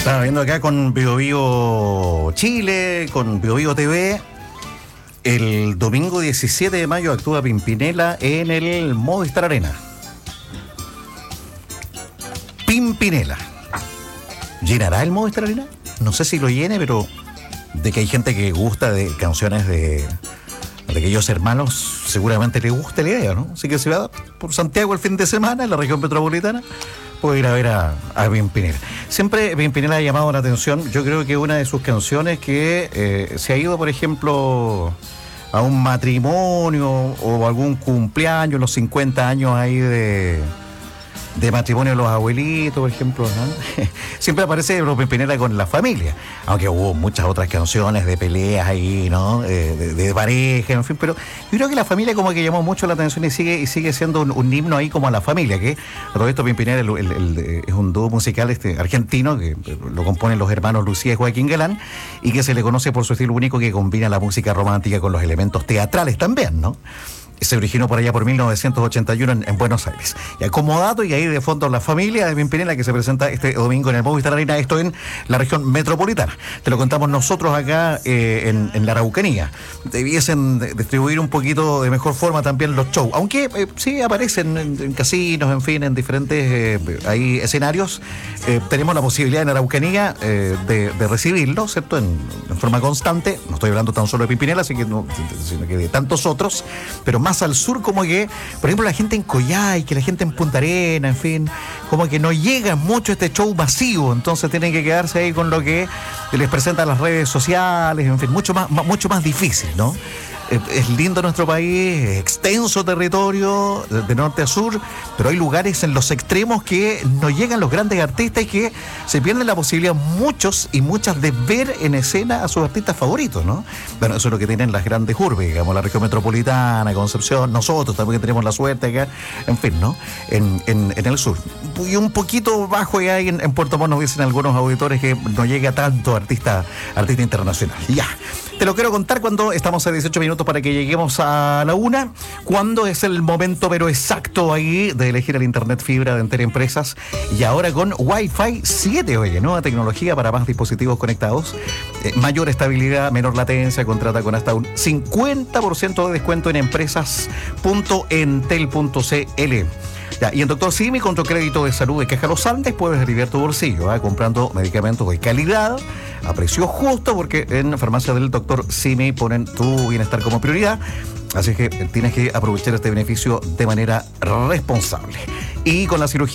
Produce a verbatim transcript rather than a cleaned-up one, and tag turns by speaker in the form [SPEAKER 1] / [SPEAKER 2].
[SPEAKER 1] Estaba viendo acá con Bio Bio Chile, con Bio Bio T V. El domingo diecisiete de mayo actúa Pimpinela en el Movistar Arena. Pimpinela. ¿Llenará el Movistar Arena? No sé si lo llene, pero de que hay gente que gusta de canciones de, de aquellos hermanos, seguramente le gusta la idea, ¿no? Así que se va por Santiago el fin de semana, en la región metropolitana, puede ir a ver a, a Pimpinela. Siempre Pimpinela ha llamado la atención. Yo creo que una de sus canciones que eh, se ha ido, por ejemplo, a un matrimonio o algún cumpleaños, los cincuenta años ahí de... de matrimonio de los abuelitos, por ejemplo, ¿no? Siempre aparece Pimpinela con la familia, aunque hubo muchas otras canciones de peleas ahí, ¿no? Eh, de, de pareja, en fin, pero yo creo que la familia como que llamó mucho la atención y sigue y sigue siendo un, un himno ahí como a la familia, que a todo esto Pimpinela el, el, el, es un dúo musical este argentino que lo componen los hermanos Lucía y Joaquín Galán y que se le conoce por su estilo único que combina la música romántica con los elementos teatrales también, ¿no? Se originó por allá por mil novecientos ochenta y uno en, en Buenos Aires. Y como dato, y ahí de fondo la familia de Pimpinela que se presenta este domingo en el Movistar Arena, esto en la región metropolitana. Te lo contamos nosotros acá eh, en, en la Araucanía. Debiesen de, distribuir un poquito de mejor forma también los shows, aunque eh, sí aparecen en, en casinos, en fin, en diferentes eh, ahí escenarios. Eh, tenemos la posibilidad en Araucanía eh, de, de recibirlo, ¿cierto? En, en forma constante. No estoy hablando tan solo de Pimpinela, así que no, sino que de tantos otros, pero más al sur, como que, por ejemplo, la gente en Coyhai, que la gente en Punta Arena, en fin, como que no llega mucho este show masivo, entonces tienen que quedarse ahí con lo que les presentan las redes sociales, en fin, mucho más, mucho más difícil, ¿no? Es lindo nuestro país, extenso territorio, de norte a sur, pero hay lugares en los extremos que no llegan los grandes artistas y que se pierden la posibilidad, muchos y muchas, de ver en escena a sus artistas favoritos, ¿no? Bueno, eso es lo que tienen las grandes urbes, digamos, la región metropolitana, Concepción, nosotros también tenemos la suerte acá, en fin, ¿no? En, en, en el sur. Y un poquito bajo ya en, en Puerto Montt nos dicen algunos auditores que no llega tanto artista, artista internacional. Ya, te lo quiero contar cuando estamos a dieciocho minutos para que lleguemos a la una, cuando es el momento pero exacto ahí de elegir el internet fibra de Entel Empresas, y ahora con Wi-Fi siete, oye, nueva tecnología para más dispositivos conectados, eh, mayor estabilidad, menor latencia. Contrata con hasta un cincuenta por ciento de descuento en empresas punto entel punto cl. Ya, y en Doctor Simi, con tu crédito de salud de Caja Los Andes, puedes aliviar tu bolsillo, ¿eh? comprando medicamentos de calidad a precio justo, porque en farmacia del Doctor Simi ponen tu bienestar como prioridad. Así que tienes que aprovechar este beneficio de manera responsable. Y con la cirugía